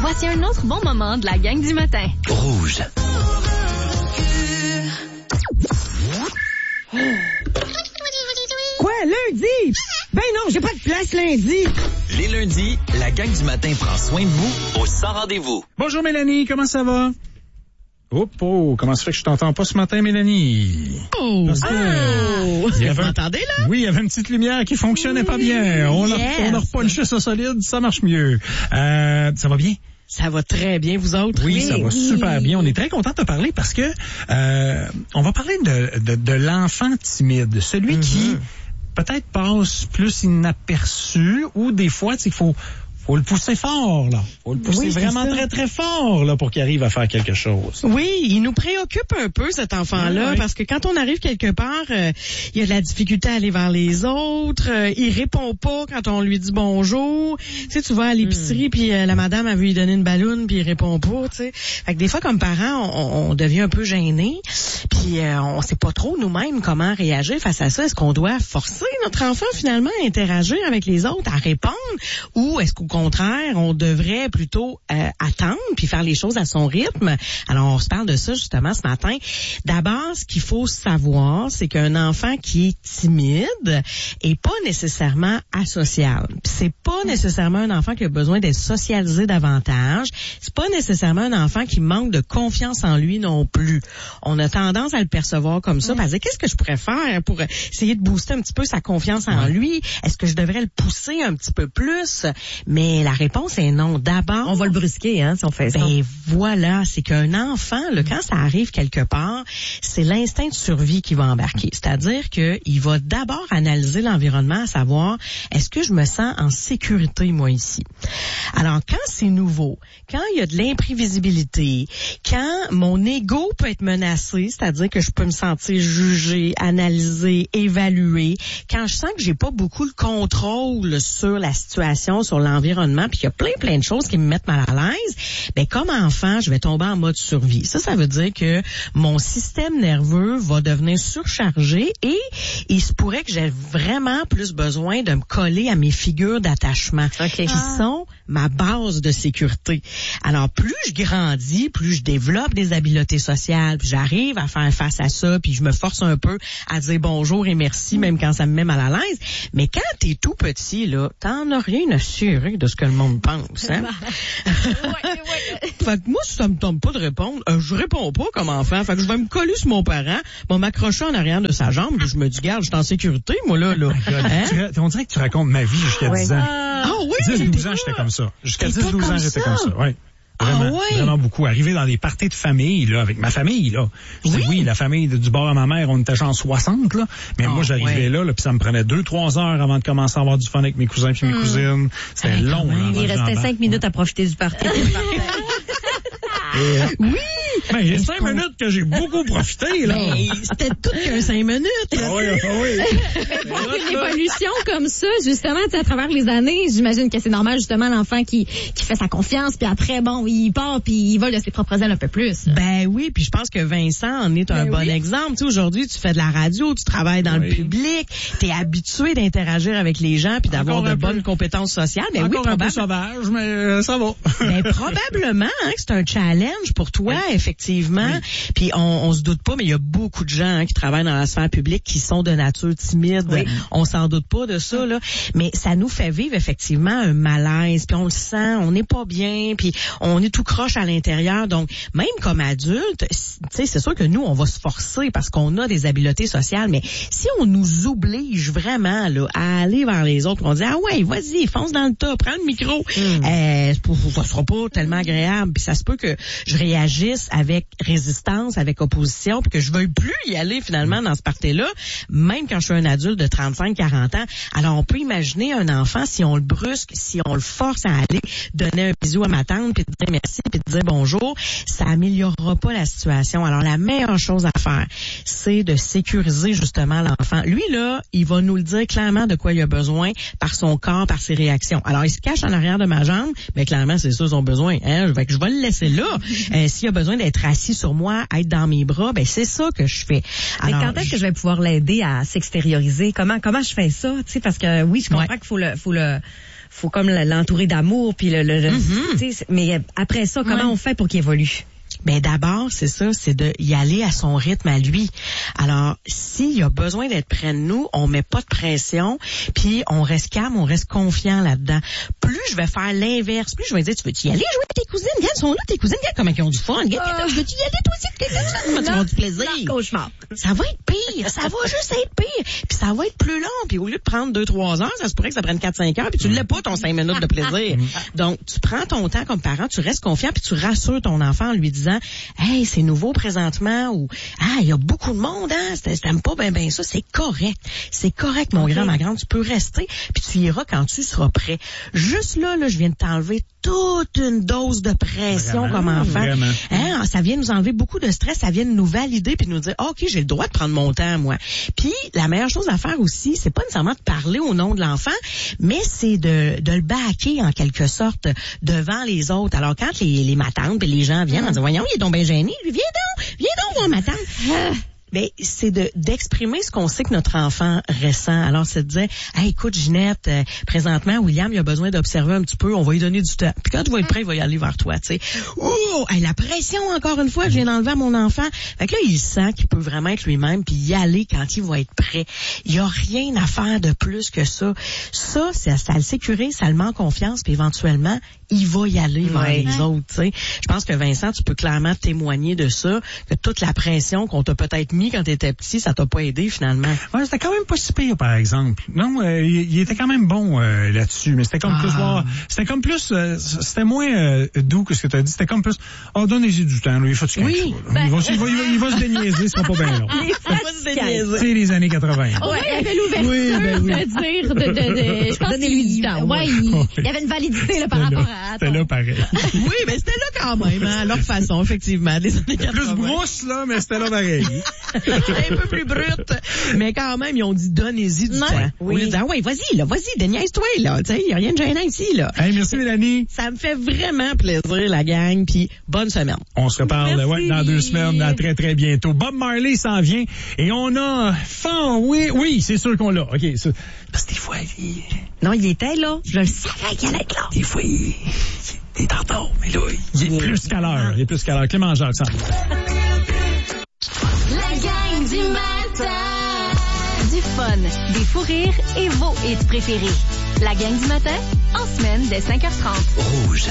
Voici un autre bon moment de la gang du matin. Rouge. Quoi, lundi? Ben non, j'ai pas de place lundi. Les lundis, la gang du matin prend soin de vous au Sans Rendez-vous. Bonjour Mélanie, comment ça va? Oh, comment ça fait que je t'entends pas ce matin, Mélanie? Vous m'entendez, là? Oui, il y avait une petite lumière qui fonctionnait pas bien. On a repunché ça solide, ça marche mieux. Ça va bien? Ça va très bien, vous autres? Oui, ça va super bien. On est très content de te parler parce que on va parler de l'enfant timide, celui qui peut-être passe plus inaperçu ou des fois, tu sais, faut le pousser fort, là. Faut le pousser vraiment très, très fort, là, pour qu'il arrive à faire quelque chose. Oui, il nous préoccupe un peu, cet enfant-là, parce que quand on arrive quelque part, il y a de la difficulté à aller vers les autres, il répond pas quand on lui dit bonjour. Tu sais, tu vas à l'épicerie, puis la madame a vu lui donner une balloune, puis il répond pas, tu sais. Fait que des fois, comme parents, on devient un peu gêné, puis on sait pas trop nous-mêmes comment réagir face à ça. Est-ce qu'on doit forcer notre enfant, finalement, à interagir avec les autres, à répondre, ou est-ce qu'au contraire, on devrait plutôt attendre puis faire les choses à son rythme. Alors, on se parle de ça justement ce matin. D'abord, ce qu'il faut savoir, c'est qu'un enfant qui est timide est pas nécessairement asocial. Puis c'est pas nécessairement un enfant qui a besoin d'être socialisé davantage. C'est pas nécessairement un enfant qui manque de confiance en lui non plus. On a tendance à le percevoir comme ça, parce que qu'est-ce que je pourrais faire pour essayer de booster un petit peu sa confiance en lui? Est-ce que je devrais le pousser un petit peu plus? Mais la réponse est non. D'abord, on va le brusquer, si on fait ça. Ben voilà, c'est qu'un enfant, là, quand ça arrive quelque part, c'est l'instinct de survie qui va embarquer. C'est-à-dire que il va d'abord analyser l'environnement, à savoir, est-ce que je me sens en sécurité, moi, ici? Alors, quand c'est nouveau, quand il y a de l'imprévisibilité, quand mon ego peut être menacé, c'est-à-dire que je peux me sentir jugé, analysé, évalué, quand je sens que j'ai pas beaucoup de contrôle sur la situation, sur l'environnement, puis il y a plein de choses qui me mettent mal à l'aise, ben comme enfant, je vais tomber en mode survie. Ça veut dire que mon système nerveux va devenir surchargé et il se pourrait que j'ai vraiment plus besoin de me coller à mes figures d'attachement qui sont ma base de sécurité. Alors, plus je grandis, plus je développe des habiletés sociales, puis j'arrive à faire face à ça, puis je me force un peu à dire bonjour et merci, même quand ça me met mal à l'aise. Mais quand t'es tout petit, là, t'en as rien à cirer de ce que le monde pense, hein? Fait que moi, si ça me tombe pas de répondre, je réponds pas comme enfant. Fait que je vais me coller sur mon parent, m'accrocher en arrière de sa jambe, puis je me dis, garde, je suis en sécurité, moi, là. Hein? On dirait que tu racontes ma vie jusqu'à 10 ans. Ah oui? 10-12 ans, j'étais comme ça. Jusqu'à 10-12 ans, j'étais comme ça, oui. Vraiment, vraiment beaucoup. Arrivé dans des parties de famille, là, avec ma famille, là. Je dis oui, la famille du bord à ma mère, on était genre 60, là. Mais moi, j'arrivais là, puis ça me prenait 2-3 heures avant de commencer à avoir du fun avec mes cousins puis mes cousines. C'était long, là. Il restait 5 minutes à profiter du party. Oui! Ben, j'ai 5 minutes que j'ai beaucoup profité, là. C'était tout qu'un 5 minutes. Oui. Une évolution comme ça, justement, à travers les années, j'imagine que c'est normal, justement, l'enfant qui fait sa confiance, puis après, bon, il part, puis il vole de ses propres ailes un peu plus. Ben oui, puis je pense que Vincent en est un bon exemple. Tu sais, aujourd'hui, tu fais de la radio, tu travailles dans le public, t'es habitué d'interagir avec les gens, puis d'avoir de bonnes compétences sociales. Mais encore un peu sauvage, mais ça va. Ben, probablement, que c'est un challenge pour toi, effectivement. Puis on se doute pas, mais il y a beaucoup de gens qui travaillent dans la sphère publique qui sont de nature timide. On s'en doute pas de ça, là. Mais ça nous fait vivre effectivement un malaise. Puis on le sent, on n'est pas bien, puis on est tout croche à l'intérieur. Donc, même comme adulte, tu sais, c'est sûr que nous, on va se forcer parce qu'on a des habiletés sociales. Mais si on nous oblige vraiment là à aller vers les autres, on dit vas-y, fonce dans le tas, prends le micro, ça sera pas tellement agréable. Puis ça se peut que je réagisse avec résistance, avec opposition, puis que je veuille plus y aller finalement dans ce party-là, même quand je suis un adulte de 35-40 ans. Alors, on peut imaginer un enfant, si on le brusque, si on le force à aller donner un bisou à ma tante, puis de dire merci, puis de dire bonjour, ça améliorera pas la situation. Alors, la meilleure chose à faire, c'est de sécuriser justement l'enfant. Lui, là, il va nous le dire clairement de quoi il a besoin par son corps, par ses réactions. Alors, il se cache en arrière de ma jambe, mais clairement, c'est ça son besoin. Fait que je vais le laisser là. S'il a besoin d'être assis sur moi, être dans mes bras, ben c'est ça que je fais. Alors, mais quand est-ce que je vais pouvoir l'aider à s'extérioriser? Comment je fais ça? Tu sais, parce que oui, je comprends qu'il faut faut comme l'entourer d'amour, puis tu sais, mais après ça, comment on fait pour qu'il évolue? Ben d'abord, c'est ça, c'est de y aller à son rythme à lui. Alors, s'il a besoin d'être près de nous, on met pas de pression, puis on reste calme, on reste confiant là-dedans. Plus je vais faire l'inverse, plus je vais dire, tu veux-tu y aller jouer avec tes cousines? Regarde, sont là tes cousines, regarde comment ils ont du fun. Regarde, tu veux-tu y aller toi aussi? Tu vas du plaisir. Cauchemar. Ça va être pire, ça va juste être pire. Puis ça va être plus long, puis au lieu de prendre 2-3 heures, ça se pourrait que ça prenne 4-5 heures, puis tu l'as pas ton 5 minutes de plaisir. Donc, tu prends ton temps comme parent, tu restes confiant, puis tu rassures ton enfant en lui disant, hey, c'est nouveau présentement, ou il y a beaucoup de monde, hein, t'aimes pas ben ça, c'est correct. C'est correct, mon grand, ma grande, tu peux rester, puis tu iras quand tu seras prêt. Juste là, je viens de t'enlever toute une dose de pression comme enfant. Hein, ça vient nous enlever beaucoup de stress, ça vient nous valider puis nous dire OK, j'ai le droit de prendre mon temps moi. Puis la meilleure chose à faire aussi, c'est pas nécessairement de parler au nom de l'enfant, mais c'est de le backer en quelque sorte devant les autres. Alors quand les matantes et les gens viennent en disant voyons, il est donc bien gêné, viens donc voir ma tante. Ben, c'est d'exprimer ce qu'on sait que notre enfant ressent. Alors, c'est de dire, hey, écoute, Ginette, présentement, William, il a besoin d'observer un petit peu, on va lui donner du temps. Puis quand tu vas être prêt, il va y aller vers toi, tu sais. Oh, hey, la pression, encore une fois, je viens d'enlever à mon enfant. Fait que là, il sent qu'il peut vraiment être lui-même puis y aller quand il va être prêt. Il y a rien à faire de plus que ça. Ça le sécurise, ça le met en confiance puis éventuellement, il va y aller vers les autres, tu sais. Je pense que Vincent, tu peux clairement témoigner de ça, que toute la pression qu'on t'a peut-être mis quand t'étais petit, ça t'a pas aidé finalement. Ouais, c'était quand même pas si pire, par exemple. Non, il était quand même bon là-dessus, mais c'était comme c'était moins doux que ce que t'as dit. C'était comme plus, donnez-y du temps, là, il faut quelque chose. Il va se déniaiser, ce sera pas bien long. Il va se déniaiser. C'est les années 80. Ouais, il y avait l'ouverture de dire, je pense donnez-lui du temps. Ouais, il y avait une validité là, par rapport à... C'était là pareil. Oui, mais c'était là quand même, hein, à leur façon, effectivement, des années 80. Plus brousse, là, mais c'était là pareil. Un peu plus brute. Mais quand même, ils ont dit, donnez-y du temps. Oui. Ils ont dit, vas-y, déniaise-toi, là. Tu sais, il n'y a rien de gênant ici, là. Hey, merci, Mélanie. Ça me fait vraiment plaisir, la gang, puis bonne semaine. On se reparle, dans 2 semaines, à très, très bientôt. Bob Marley s'en vient, et on a oui, c'est sûr qu'on l'a. OK, ça. Parce que des fois, non, il était là. Je le savais qu'il allait être là. Des fois, il est en retard, mais là, il est plus qu'à l'heure. Clément Jacques, ça. La gang du matin. Du fun, des fous rires et vos hits préférés. La gang du matin, en semaine dès 5h30. Rouge.